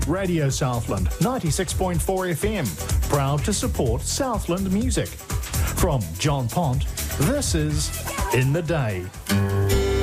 Radio Southland, 96.4 FM. Proud to support Southland music. From John Pont, this is In the Day.